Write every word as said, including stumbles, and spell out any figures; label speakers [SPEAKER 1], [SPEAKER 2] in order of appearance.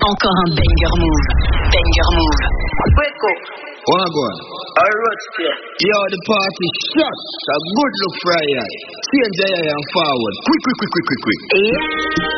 [SPEAKER 1] Encore un banger move. Banger move.
[SPEAKER 2] Wake up.
[SPEAKER 3] Wagwan.
[SPEAKER 2] Alright, yeah.
[SPEAKER 3] Yo, the party shot. A good look for your eye. Change your eye and forward. Quick, quick, quick, quick, quick, quick.
[SPEAKER 1] Yeah.